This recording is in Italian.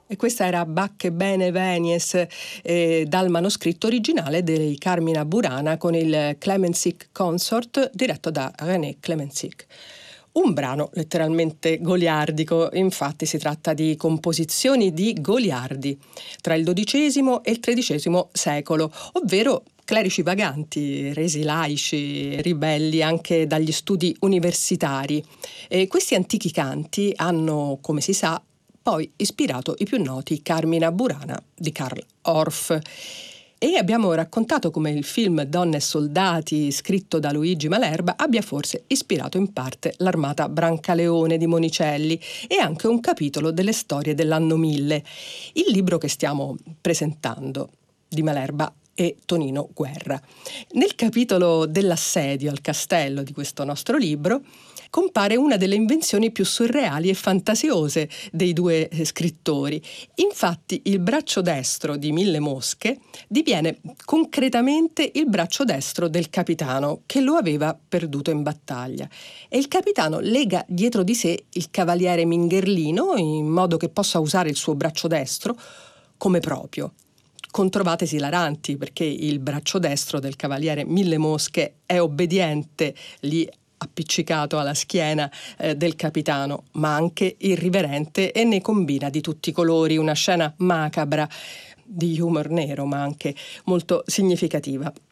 E questa era Bacche bene venies, dal manoscritto originale dei Carmina Burana con il Clemensic Consort diretto da René Clemensic. Un brano letteralmente goliardico, infatti si tratta di composizioni di goliardi tra il XII e il XIII secolo, ovvero clerici vaganti, resi laici, ribelli anche dagli studi universitari. E questi antichi canti hanno, come si sa, poi ispirato i più noti Carmina Burana di Karl Orff. E abbiamo raccontato come il film Donne e Soldati, scritto da Luigi Malerba, abbia forse ispirato in parte l'Armata Brancaleone di Monicelli e anche un capitolo delle storie dell'anno 1000, il libro che stiamo presentando di Malerba e Tonino Guerra. Nel capitolo dell'assedio al castello di questo nostro libro compare una delle invenzioni più surreali e fantasiose dei due scrittori. Infatti il braccio destro di Mille Mosche diviene concretamente il braccio destro del capitano che lo aveva perduto in battaglia e il capitano lega dietro di sé il cavaliere Mingherlino in modo che possa usare il suo braccio destro come proprio. Controvate esilaranti perché il braccio destro del cavaliere Mille Mosche è obbediente lì appiccicato alla schiena del capitano, ma anche irriverente e ne combina di tutti i colori una scena macabra di humor nero, ma anche molto significativa.